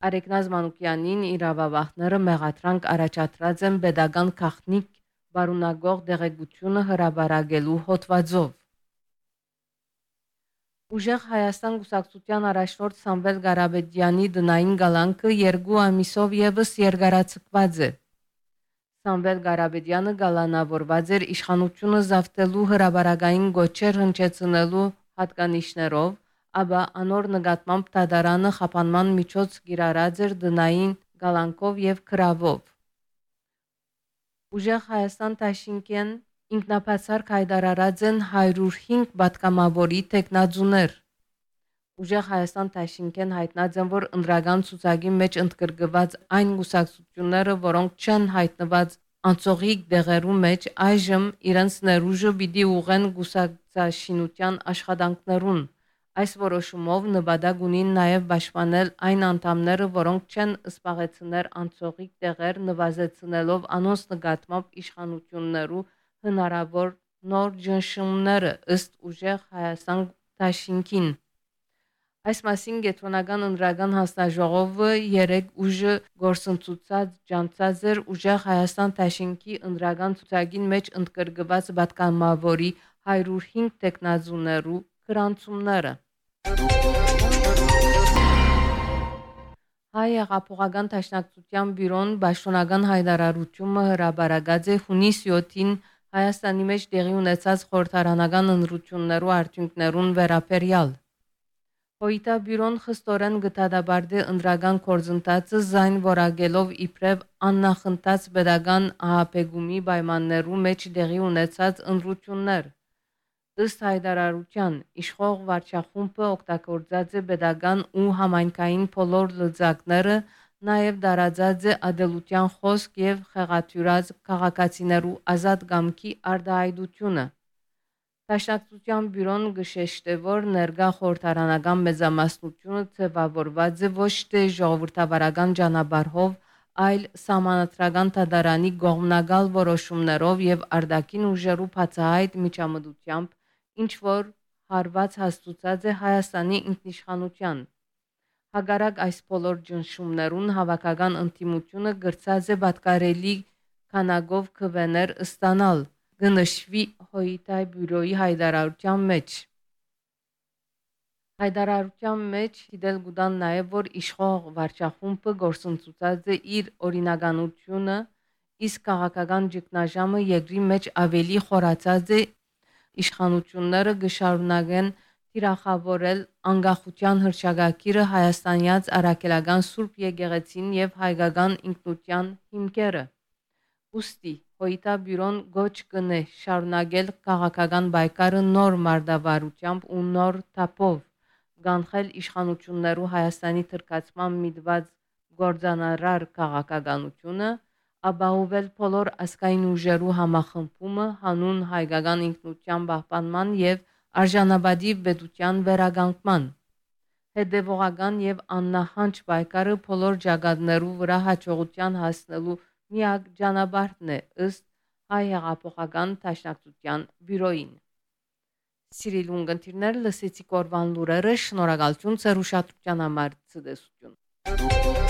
Արեգնազ Մանուկյանին իրավաբանները մեղադրանք առաջադրած են pedagogan գաղտնիք բարունագող դեղեցությունը հրաբարակելու հոդվածով։ Ուժեղ Հայաստան կուսակցության առաջնորդ Սամվել Ղարաբեդյանի դնային գալանքը 2 ամիսով եւս երկարացկված է։ Սամվել Ղարաբեդյանը գալանավորված էր իշխանությունը զավթելու հրաբարակային գոչեր հնչեցնելու հատկանիշներով, ապա անոր նկատմամբ դատարանը խափանման միջոց կիրառած էր դնային գալանքով եւ գրավով։ Ուժեղ Հայաստան դաշինքեն ինքնաբացարկ հայտարարած են 105 պատգամավորի տեխնազուներ։ Ուժեղ Հայաստան դաշինքեն հայտնած են, որ ընդրական ցուցակի մեջ ընդգրկված այն կուսակցությունները, որոնք չեն հայտնված անցողիկ դեղերու մեջ, այժմ իրենց ներուժը պիտի ուղեն կուսակցաշինության աշխատանքներուն։ Այս որոշումով նպատակ ունին նաև պաշտպանել այն անդամները, որոնք չեն սպաղեցնել անցողիկ տեղեր, նվազեցնելով անոնց նկատմամբ իշխանություններու հնարավոր նոր ճնշումները ըստ ուժեղ Հայաստան դաշինքին։ Այս մասին Կենտրոնական ընդրական հանձնաժողովը երեկ ուժը գործընծուցած ջանցած էր ուժեղ Հայաստան դաշինքի ընդրական ցուցակին մեջ ընդգրկված պատգամավորի 105 տեխնազուներու գրանցումները։ Հայ հեղափոխական դաշնակցության բյուրոն պաշտոնական հայտարարությունը հրաբարակած է հունիս 7-ին Հայաստանի մեջ տեղի ունեցած խորհրդարանական ընտրություններու արդյունքներուն վերաբերյալ։ Հոյիտա բյուրոն խստորեն գտադաբարդե ընդրական գործընթացը զայն որակելով իբրև աննախընթաց pedagogan ահաբեկումի պայմաններու մեջ տեղի ունեցած ընտրություններ։ Ըստ հայտարարության իշխող վարչախումբը օգտագործած է pedagogan ու համայնքային բոլոր լծակները, նաև դարածած է ադելության խոսք եւ խեղաթյուրած քաղաքացիներու ազատ կամքի արտահայտությունը։ Դաշնակցության բյուրոն գշեշտե, որ ներկա խորհրդարանական մեծամասնությունը ձևավորված է ոչ թե ժողովրդավարական ճանապարհով, այլ սահմանադրական դատարանի կողմնակալ որոշումներով եւ արտաքին ուժերու բացահայտ միջամտությամբ, ինչ որ հարված հաստուցած է Հայաստանի ինքնիշխանության։ Հակառակ այս բոլոր ճնշումներուն հավաքական ընդդիմությունը գրծած է պատկարելի քանակով քվեներ ստանալ, կնշվի Հոյիտայ բյուրոյի հայտարարության մեջ։ Հայտարարության մեջ դիտել կուտան նաև, որ իշխող վարչախումբը գործընծուցած է իր օրինականությունը, իսկ քաղաքական ճգնաժամը երկրի մեջ ավելի խորացած է, իշխանությունները կշարունակեն թիրախավորել անկախության հռչակագիրը, հայաստանյաց առաքելական Սուրբ եկեղեցին եւ հայկական ինքնության հիմքերը։ Ուստի Հոյիտա բյուրոն գոչ կնե շարունակել քաղաքական պայքարը նոր մարտավարությամբ ու նոր թափով, կանխել իշխանություններու Հայաստանի թրկացման միտված գործանարար քաղաքականությունը, ապահովել բոլոր ազգային ուժերու համախմբումը հանուն հայկական ինքնության պահպանման եւ արժանապատիվ պետության վերականգնման։ Հետևողական եւ աննահանջ պայքարը բոլոր ճակատներու վրա հաջողության հասնելու միակ ճանապարհն է ըստ Հայ հեղափոխական դաշնակցության բյուրոյին։ Սիրելի ունկնդիրներ, լսեցիք օրվան լուրերը, շնորհակալություն ձեր ուշադրության համար, ցտեսություն։